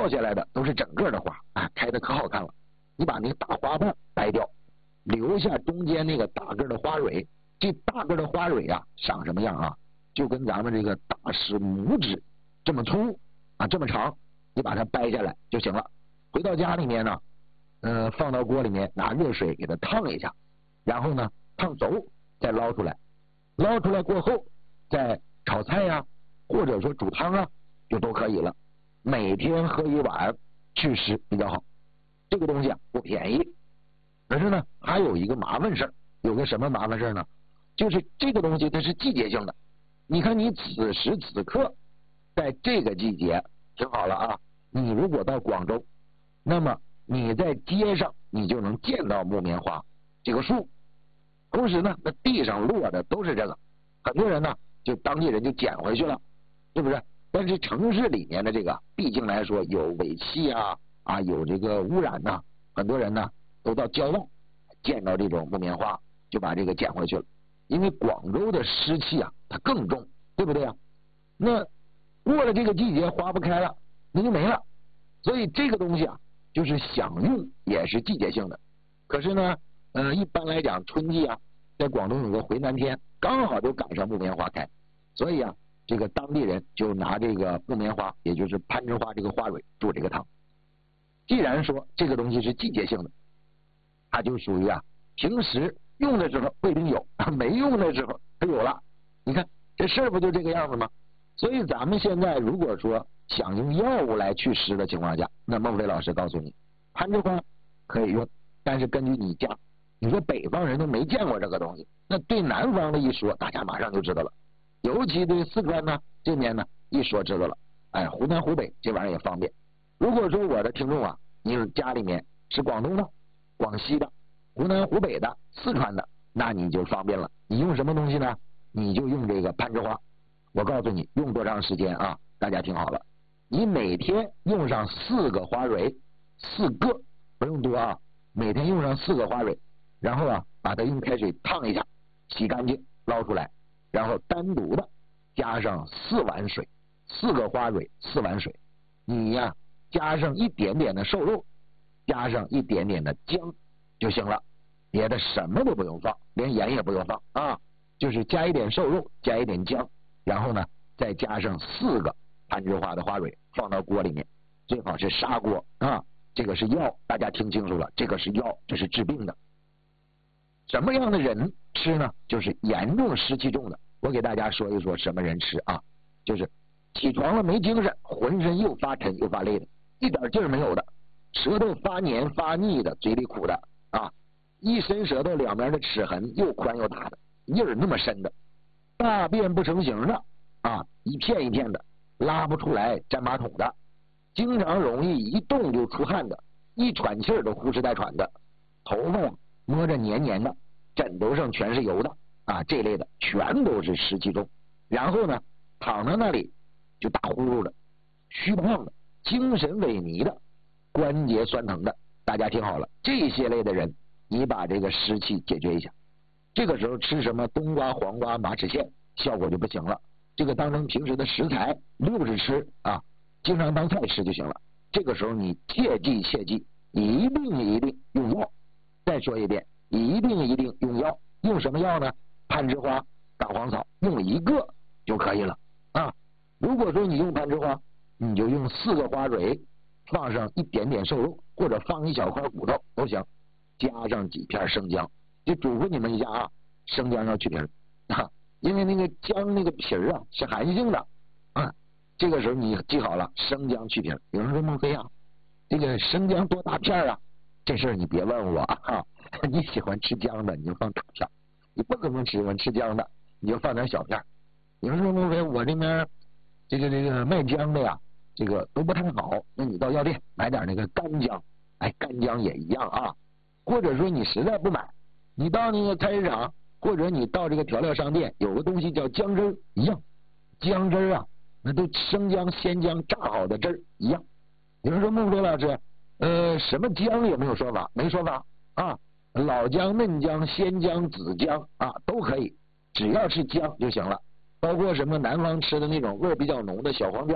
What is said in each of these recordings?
掉下来的都是整个的花啊，开的可好看了。你把那个大花瓣掰掉，留下中间那个大个的花蕊。这大个的花蕊啊，长什么样啊？就跟咱们这个大拇拇指这么粗啊，这么长，你把它掰下来就行了。回到家里面呢，放到锅里面，拿热水给它烫一下，然后呢烫熟再捞出来。捞出来过后，再炒菜呀，或者说煮汤啊，就都可以了。每天喝一碗祛湿比较好。这个东西啊不便宜，可是呢还有一个麻烦事，有个什么麻烦事呢？就是这个东西它是季节性的。你看你此时此刻在这个季节听好了啊，你如果到广州，那么你在街上你就能见到木棉花这个树，同时呢那地上落的都是这个，很多人呢就当地人就捡回去了，是不是？但是城市里面的这个毕竟来说有尾气啊有这个污染呐，很多人呢都到郊外见到这种木棉花就把这个捡回去了。因为广州的湿气啊它更重，对不对啊？那过了这个季节花不开了，那就没了。所以这个东西啊就是享用也是季节性的。可是呢一般来讲春季啊，在广东有个回南天，刚好就赶上木棉花开，所以啊这个当地人就拿这个木棉花，也就是攀枝花这个花蕊煮这个汤。既然说这个东西是季节性的，它就属于啊平时用的时候不一定有，没用的时候它有了。你看这事儿不就这个样子吗？所以咱们现在如果说想用药物来祛湿的情况下，那孟非老师告诉你，攀枝花可以用，但是根据你家，你说北方人都没见过这个东西，那对南方的一说，大家马上就知道了。尤其对四川呢这边呢一说知道了，哎，湖南湖北这玩意儿也方便。如果说我的听众啊，你家里面是广东的、广西的、湖南湖北的、四川的，那你就方便了。你用什么东西呢？你就用这个攀枝花。我告诉你用多长时间啊？大家听好了，你每天用上4个花蕊，4个不用多啊，每天用上4个花蕊，然后啊把它用开水烫一下，洗干净捞出来，然后单独的加上4碗水，4个花蕊4碗水，你呀加上一点点的瘦肉，加上一点点的姜就行了，别的什么都不用放，连盐也不用放啊，就是加一点瘦肉，加一点姜，然后呢再加上4个攀枝花的花蕊放到锅里面，最好是砂锅啊，这个是药，大家听清楚了，这个是药，这是治病的。什么样的人吃呢？就是严重湿气重的。我给大家说一说什么人吃啊，就是起床了没精神，浑身又发沉又发累的，一点劲儿没有的，舌头发黏发腻的，嘴里苦的啊，一伸舌头两边的齿痕又宽又大的，印儿那么深的，大便不成形的啊，一片一片的，拉不出来粘马桶的，经常容易一动就出汗的，一喘气儿都呼哧带喘的，头发摸着黏黏的，枕头上全是油的啊，这类的全都是湿气重。然后呢躺在那里就打呼噜的，虚胖的，精神萎靡的，关节酸疼的，大家听好了，这些类的人你把这个湿气解决一下，这个时候吃什么冬瓜、黄瓜、马齿苋效果就不行了，这个当成平时的食材溜着吃啊，经常当菜吃就行了。这个时候你切记一定用药。再说一遍，一定用药。用什么药呢？攀枝花、大黄草，用1个就可以了啊。如果说你用攀枝花，你就用4个花蕊，放上一点点瘦肉，或者放一小块骨头都行，加上几片生姜。就嘱咐你们一下啊，生姜要去皮儿啊，因为那个姜那个皮儿啊是寒性的啊。这个时候你记好了，生姜去皮儿。有人说孟非啊，这个生姜多大片啊？这事儿你别问我啊，你喜欢吃姜的你就放大片，你不可能喜欢吃姜的你就放点小片。有人说孟非我这边这个卖姜的呀，这个都不太好，那你到药店买点那个干姜，哎，干姜也一样啊。或者说你实在不买，你到那个菜市场或者你到这个调料商店，有个东西叫姜汁儿一样，姜汁儿啊那都生姜鲜姜榨好的汁儿一样。有人说孟非老师什么姜也没有说法，没说法啊，老姜、嫩姜、鲜姜、紫姜啊都可以，只要是姜就行了。包括什么南方吃的那种味儿比较浓的小黄姜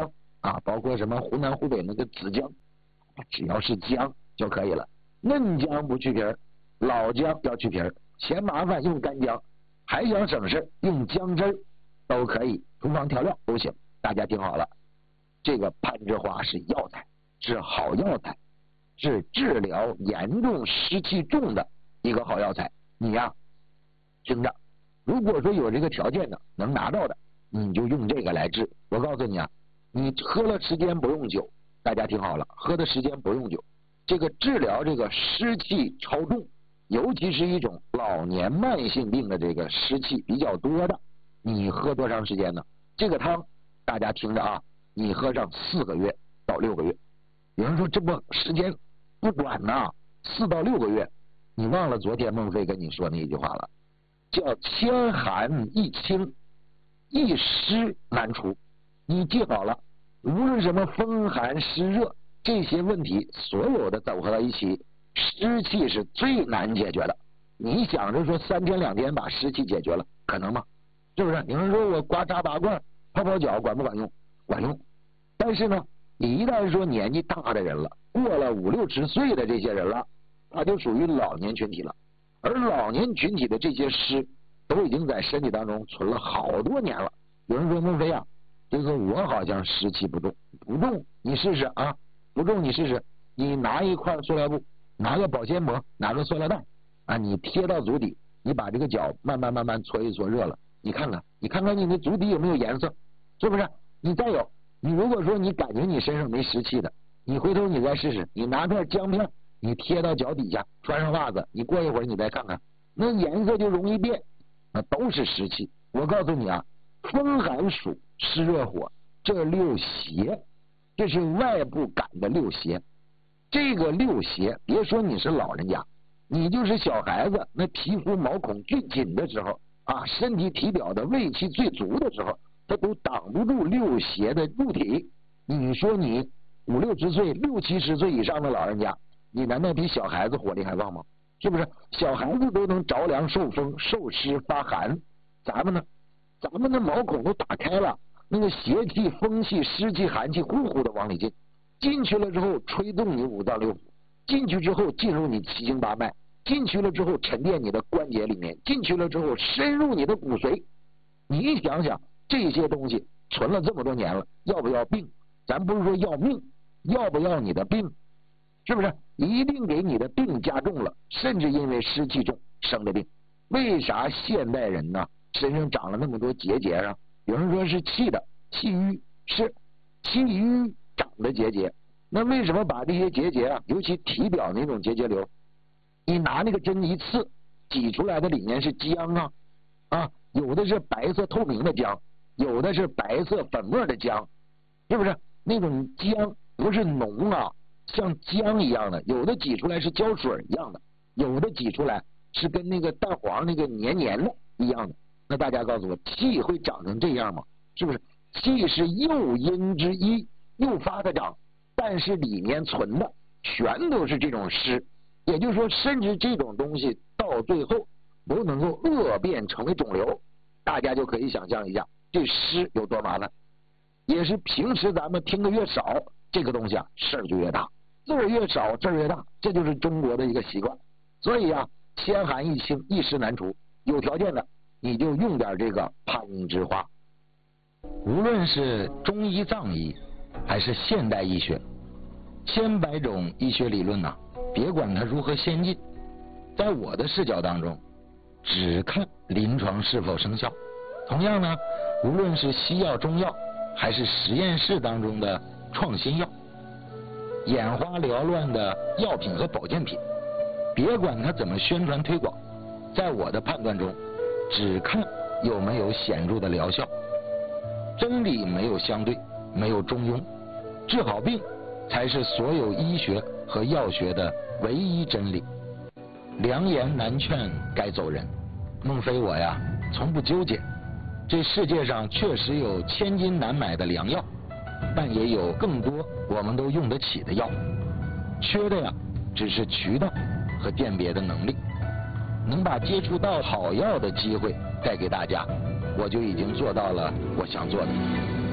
啊，包括什么湖南湖北那个紫姜，只要是姜就可以了。嫩姜不去皮儿，老姜要去皮儿，嫌麻烦用干姜，还想省事用姜汁儿都可以，厨房调料都行。大家听好了，这个攀枝花是药材，是好药材，是治疗严重湿气重的一个好药材。你呀，听着，如果说有这个条件的，能拿到的，你就用这个来治。我告诉你啊，你喝了时间不用久，大家听好了，喝的时间不用久，这个治疗这个湿气超重，尤其是一种老年慢性病的这个湿气比较多的，你喝多长时间呢？这个汤大家听着啊，你喝上4个月到6个月。有人说这不时间不短呐，4到6个月。你忘了昨天孟非跟你说那一句话了，叫千寒易清，一湿难除。你记好了，无论什么风寒湿热这些问题，所有的组合到一起，湿气是最难解决的。你想着说3天2天把湿气解决了，可能吗？是不是？有人说我刮痧拔罐泡泡脚管不管用？管用。但是呢，你一旦说年纪大的人了，过了5、60岁的这些人了，他就属于老年群体了。而老年群体的这些湿都已经在身体当中存了好多年了。有人说孟非啊，这个我好像湿气不重，不重你试试啊，不重你试试，你拿一块塑料布，拿个保鲜膜，拿个塑料袋啊，你贴到足底，你把这个脚慢慢搓一搓热了，你看看你的足底有没有颜色，是不是？你再有，你如果说你感觉你身上没湿气的，你回头你再试试，你拿片姜片，你贴到脚底下，穿上袜子，你过一会儿你再看看，那颜色就容易变，那都是湿气。我告诉你啊，风寒暑湿热火这6邪，这是外部感的6邪。这个6邪，别说你是老人家，你就是小孩子，那皮肤毛孔最紧的时候啊，身体体表的胃气最足的时候，它都挡不住6邪的入体。你说你5、60岁、60、70岁以上的老人家，你难道比小孩子火力还旺吗？是不是？小孩子都能着凉受风受湿发寒，咱们呢？咱们的毛孔都打开了，那个邪气风气湿气寒气呼呼的往里进去了之后吹动你5脏6腑，进去之后进入你7经8脉，进去了之后沉淀你的关节里面，进去了之后深入你的骨髓。你想想这些东西存了这么多年了，要不要病？咱不是说要命，要不要你的病？是不是？一定给你的病加重了，甚至因为湿气重生的病。为啥现代人呢身上长了那么多结节啊？有人说是气的，气瘀，是气瘀长的结节。那为什么把这些结节啊，尤其体表那种结节瘤，你拿那个针一刺，挤出来的里面是浆啊，有的是白色透明的浆，有的是白色粉末的浆，是不是？那种浆不是浓啊，像浆一样的，有的挤出来是胶水一样的，有的挤出来是跟那个蛋黄那个黏黏的一样的。那大家告诉我，气会长成这样吗？是不是？气是诱因之一，诱发它长，但是里面存的全都是这种湿。也就是说，甚至这种东西到最后都能够恶变成为肿瘤。大家就可以想象一下，这湿有多麻烦。也是平时咱们听的越少，这个东西啊事儿就越大，字儿越少事儿越大，这就是中国的一个习惯。所以啊，千寒易清，一湿难除，有条件的你就用点这个攀枝花。无论是中医藏医还是现代医学，千百种医学理论别管它如何先进，在我的视角当中只看临床是否生效。同样呢，无论是西药中药还是实验室当中的创新药，眼花缭乱的药品和保健品，别管它怎么宣传推广，在我的判断中只看有没有显著的疗效。真理没有相对，没有中庸，治好病才是所有医学和药学的唯一真理。良言难劝该走人，孟非我呀从不纠结。这世界上确实有千金难买的良药，但也有更多我们都用得起的药，缺的呀只是渠道和鉴别的能力。能把接触到好药的机会带给大家，我就已经做到了我想做的。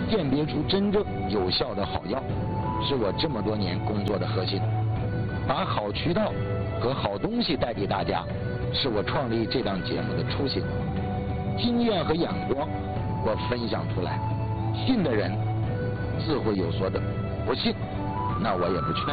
辨别出真正有效的好药，是我这么多年工作的核心。把好渠道和好东西带给大家，是我创立这档节目的初心。经验和眼光我分享出来，信的人自会有所得，不信那我也不劝。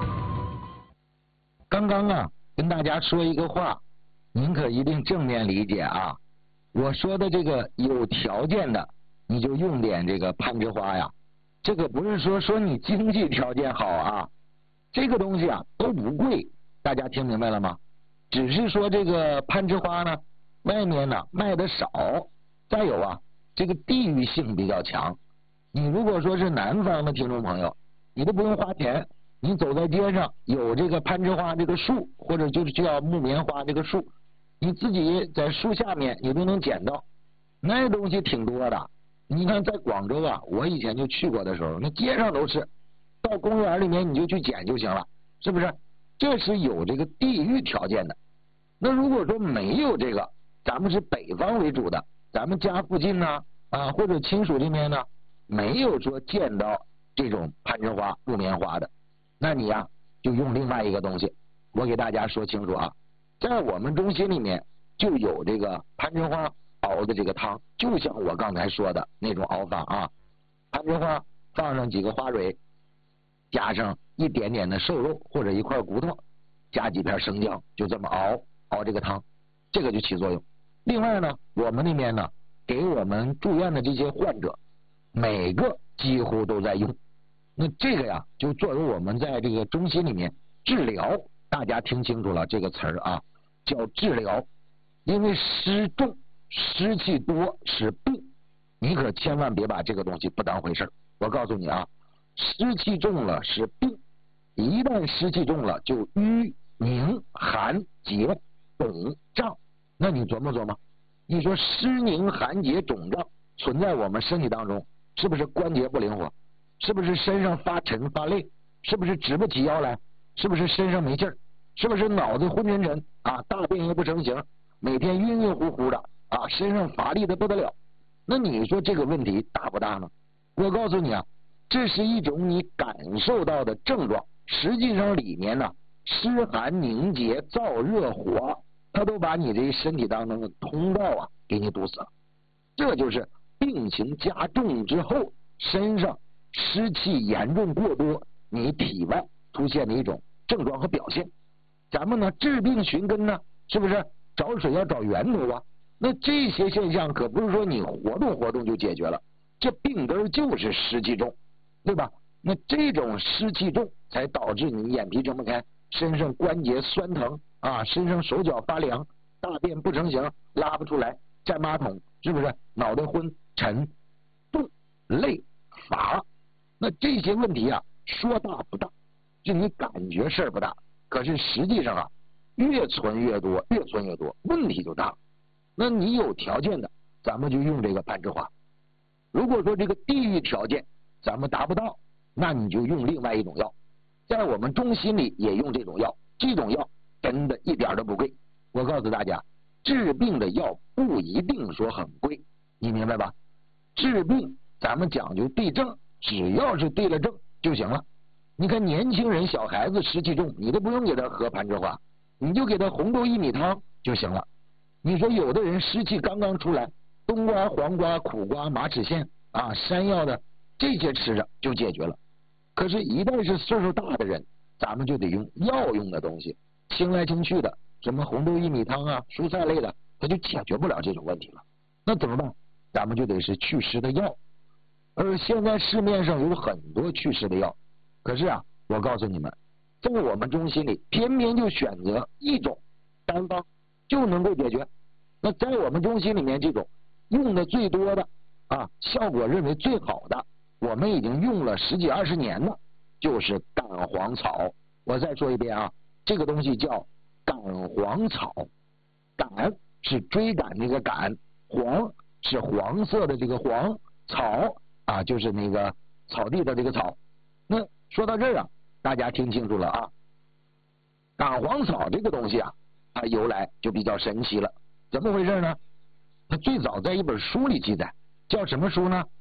刚刚跟大家说一个话，您可一定正面理解啊。我说的这个有条件的你就用点这个攀枝花呀，这个不是说你经济条件好啊，这个东西都不贵，大家听明白了吗？只是说这个攀枝花呢，外面呢卖的少，再有这个地域性比较强。你如果说是南方的听众朋友，你都不用花钱，你走在街上有这个攀枝花这个树，或者就是叫木棉花这个树，你自己在树下面你都能捡到，那东西挺多的。你看在广州我以前就去过的时候，那街上都是，到公园里面你就去捡就行了，是不是？这是有这个地域条件的。那如果说没有这个，咱们是北方为主的，咱们家附近呢或者亲属这边呢没有说见到这种攀枝花木棉花的，那你就用另外一个东西。我给大家说清楚在我们中心里面就有这个攀枝花熬的这个汤，就像我刚才说的那种熬法攀枝花放上几个花蕊，加上一点点的瘦肉或者一块骨头，加几片生姜，就这么熬这个汤，这个就起作用。另外呢，我们那边呢给我们住院的这些患者每个几乎都在用，那这个就作为我们在这个中心里面治疗，大家听清楚了这个词儿叫治疗。因为湿重湿气多是病，你可千万别把这个东西不当回事。我告诉你湿气重了是病，一旦湿气重了就瘀凝寒结肿胀。那你琢磨琢磨，你说湿凝寒结肿胀存在我们身体当中，是不是关节不灵活？是不是身上发沉发累？是不是直不起腰来？是不是身上没劲儿？是不是脑子昏沉沉大便也不成形，每天晕晕乎乎的身上乏力的不得了？那你说这个问题大不大呢？我告诉你这是一种你感受到的症状，实际上里面呢湿寒凝结燥热火，它都把你这身体当中的通道给你堵死了。这就是病情加重之后，身上湿气严重过多，你体外出现的一种症状和表现。咱们呢治病寻根呢，是不是找水要找源头那这些现象可不是说你活动活动就解决了，这病根就是湿气重，对吧？那这种湿气重才导致你眼皮睁不开，身上关节酸疼身上手脚发凉，大便不成形，拉不出来，占马桶，是不是脑袋昏沉重累乏？那这些问题说大不大，就你感觉事儿不大，可是实际上越存越多，越存越多，问题就大了。那你有条件的，咱们就用这个攀枝花。如果说这个地域条件咱们达不到，那你就用另外一种药。在我们中心里也用这种药，这种药真的一点都不贵。我告诉大家，治病的药不一定说很贵，你明白吧？治病咱们讲究对症，只要是对了症就行了。你看年轻人小孩子湿气重，你都不用给他喝攀枝花，你就给他红豆薏米汤就行了。你说有的人湿气刚刚出来，冬瓜黄瓜苦瓜马齿苋山药的这些吃着就解决了。可是一旦是岁数大的人，咱们就得用药用的东西，清来清去的，什么红豆薏米汤蔬菜类的，它就解决不了这种问题了。那怎么办？咱们就得是祛湿的药。而现在市面上有很多祛湿的药，可是我告诉你们，在我们中心里偏偏就选择一种单方就能够解决。那在我们中心里面，这种用的最多的效果认为最好的，我们已经用了10几20年了，就是杆黄草。我再说一遍这个东西叫杆黄草。杆是追赶那个杆，黄是黄色的这个黄，草就是那个草地的这个草。那说到这儿大家听清楚了杆黄草这个东西它由来就比较神奇了。怎么回事呢？它最早在一本书里记载，叫什么书呢？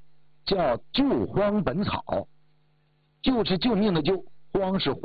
叫救荒本草，救是救命的救，荒是